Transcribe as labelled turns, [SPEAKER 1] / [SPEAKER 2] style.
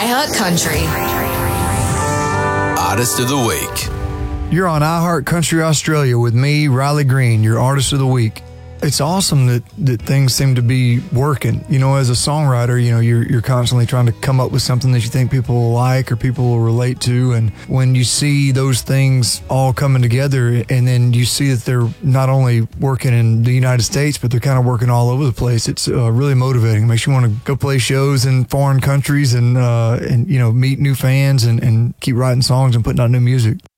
[SPEAKER 1] iHeart Country.
[SPEAKER 2] Artist of the Week.
[SPEAKER 3] You're on iHeart Country Australia with me, Riley Green, your Artist of the Week. It's awesome that things seem to be working. You know, as a songwriter, you know, you're constantly trying to come up with something that you think people will like or people will relate to. And when you see those things all coming together and then you see that they're not only working in the United States, but they're kind of working all over the place, it's really motivating. It makes you want to go play shows in foreign countries and you know, meet new fans and keep writing songs and putting out new music.